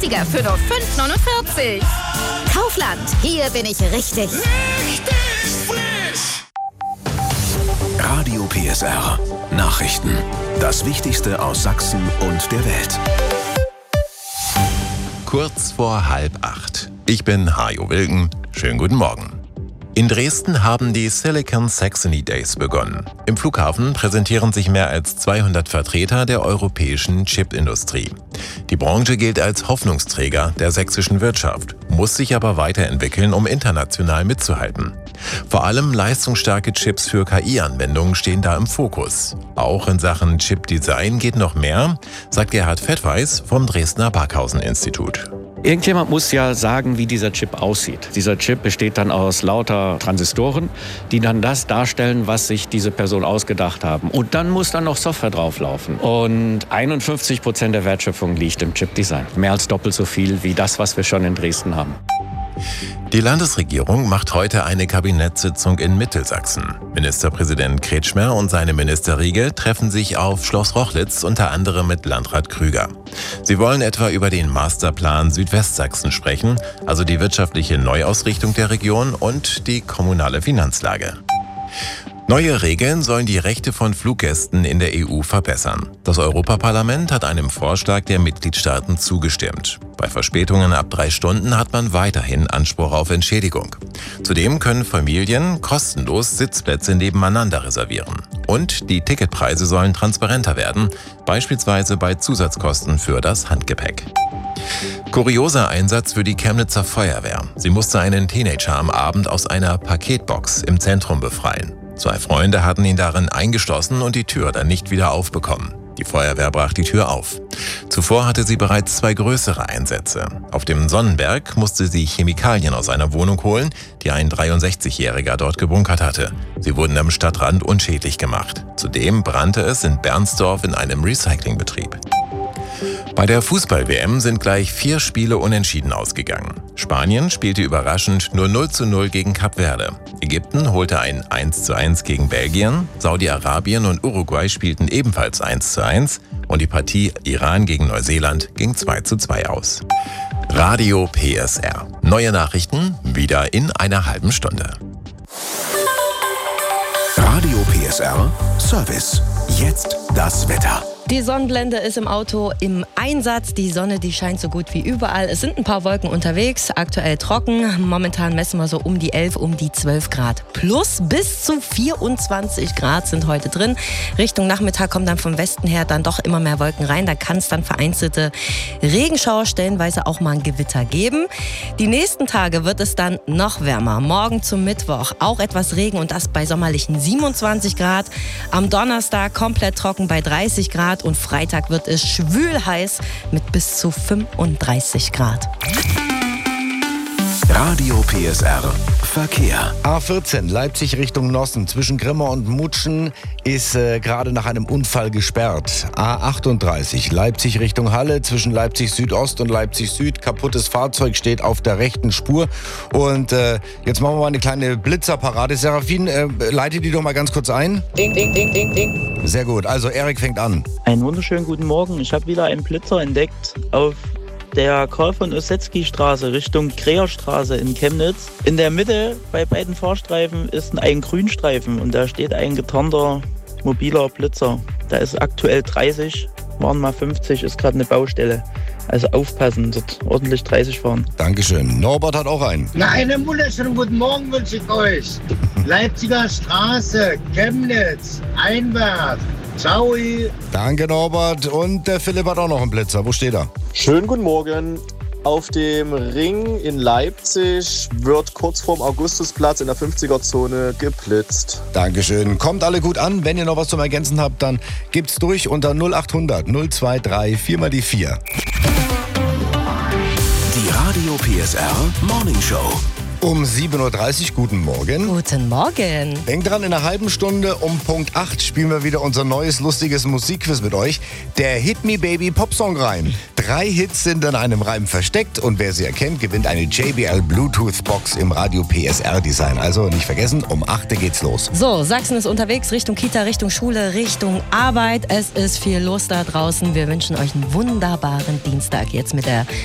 günstiger für nur 5,49 €. Kaufland, hier bin ich richtig. Richtig frisch! Radio PSR Nachrichten. Das Wichtigste aus Sachsen und der Welt. Kurz vor 7:30. Ich bin Hajo Wilken. Schönen guten Morgen. In Dresden haben die Silicon Saxony Days begonnen. Im Flughafen präsentieren sich mehr als 200 Vertreter der europäischen Chipindustrie. Die Branche gilt als Hoffnungsträger der sächsischen Wirtschaft, muss sich aber weiterentwickeln, um international mitzuhalten. Vor allem leistungsstarke Chips für KI-Anwendungen stehen da im Fokus. Auch in Sachen Chip-Design geht noch mehr, sagt Gerhard Fettweis vom Dresdner Barkhausen-Institut. Irgendjemand muss ja sagen, wie dieser Chip aussieht. Dieser Chip besteht dann aus lauter Transistoren, die dann das darstellen, was sich diese Person ausgedacht haben. Und dann muss dann noch Software drauflaufen. Und 51% der Wertschöpfung liegt im Chip-Design. Mehr als doppelt so viel wie das, was wir schon in Dresden haben. Die Landesregierung macht heute eine Kabinettssitzung in Mittelsachsen. Ministerpräsident Kretschmer und seine Ministerriege treffen sich auf Schloss Rochlitz, unter anderem mit Landrat Krüger. Sie wollen etwa über den Masterplan Südwestsachsen sprechen, also die wirtschaftliche Neuausrichtung der Region und die kommunale Finanzlage. Neue Regeln sollen die Rechte von Fluggästen in der EU verbessern. Das Europaparlament hat einem Vorschlag der Mitgliedstaaten zugestimmt. Bei Verspätungen ab 3 Stunden hat man weiterhin Anspruch auf Entschädigung. Zudem können Familien kostenlos Sitzplätze nebeneinander reservieren. Und die Ticketpreise sollen transparenter werden, beispielsweise bei Zusatzkosten für das Handgepäck. Kurioser Einsatz für die Chemnitzer Feuerwehr. Sie musste einen Teenager am Abend aus einer Paketbox im Zentrum befreien. 2 Freunde hatten ihn darin eingeschlossen und die Tür dann nicht wieder aufbekommen. Die Feuerwehr brach die Tür auf. Zuvor hatte sie bereits 2 größere Einsätze. Auf dem Sonnenberg musste sie Chemikalien aus einer Wohnung holen, die ein 63-Jähriger dort gebunkert hatte. Sie wurden am Stadtrand unschädlich gemacht. Zudem brannte es in Bernsdorf in einem Recyclingbetrieb. Bei der Fußball-WM sind gleich 4 Spiele unentschieden ausgegangen. Spanien spielte überraschend nur 0:0 gegen Kap Verde. Ägypten holte ein 1:1 gegen Belgien. Saudi-Arabien und Uruguay spielten ebenfalls 1:1. Und die Partie Iran gegen Neuseeland ging 2:2 aus. Radio PSR. Neue Nachrichten wieder in einer halben Stunde. Radio PSR Service. Jetzt das Wetter. Die Sonnenblende ist im Auto im Einsatz. Die Sonne, die scheint so gut wie überall. Es sind ein paar Wolken unterwegs, aktuell trocken. Momentan messen wir so um die 11, um die 12 Grad. Plus bis zu 24 Grad sind heute drin. Richtung Nachmittag kommen dann vom Westen her dann doch immer mehr Wolken rein. Da kann es dann vereinzelte Regenschauer, stellenweise auch mal ein Gewitter geben. Die nächsten Tage wird es dann noch wärmer. Morgen zum Mittwoch auch etwas Regen und das bei sommerlichen 27 Grad. Am Donnerstag komplett trocken bei 30 Grad. Und Freitag wird es schwül heiß mit bis zu 35 Grad. Radio PSR Verkehr. A14 Leipzig Richtung Nossen zwischen Grimma und Mutschen ist gerade nach einem Unfall gesperrt. A38 Leipzig Richtung Halle zwischen Leipzig Südost und Leipzig Süd. Kaputtes Fahrzeug steht auf der rechten Spur. Und jetzt machen wir mal eine kleine Blitzerparade. Serafin, leite die doch mal ganz kurz ein. Ding, ding, ding, ding, ding. Sehr gut, also Erik fängt an. Einen wunderschönen guten Morgen. Ich habe wieder einen Blitzer entdeckt auf der Karl von Ossetsky Straße Richtung Kreherstraße in Chemnitz. In der Mitte bei beiden Fahrstreifen ist ein Grünstreifen und da steht ein getarnter mobiler Blitzer. Da ist aktuell 30, waren mal 50, ist gerade eine Baustelle. Also aufpassen, dort ordentlich 30 fahren. Dankeschön. Norbert hat auch einen. Na, einen wunderschönen guten Morgen wünsche ich euch. Leipziger Straße, Chemnitz, einwärts. Ciao. Danke, Norbert. Und der Philipp hat auch noch einen Blitzer. Wo steht er? Schönen guten Morgen. Auf dem Ring in Leipzig wird kurz vorm Augustusplatz in der 50er-Zone geblitzt. Dankeschön. Kommt alle gut an. Wenn ihr noch was zum Ergänzen habt, dann gibt's durch unter 0800 023 4 mal die 4. Die Radio PSR Morning Show. Um 7.30 Uhr, guten Morgen. Guten Morgen. Denkt dran, in einer halben Stunde um Punkt 8 spielen wir wieder unser neues, lustiges Musikquiz mit euch. Der Hit Me Baby Popsong Reim. 3 Hits sind in einem Reim versteckt und wer sie erkennt, gewinnt eine JBL Bluetooth Box im Radio PSR Design. Also nicht vergessen, um 8 Uhr geht's los. So, Sachsen ist unterwegs, Richtung Kita, Richtung Schule, Richtung Arbeit. Es ist viel los da draußen. Wir wünschen euch einen wunderbaren Dienstag jetzt mit der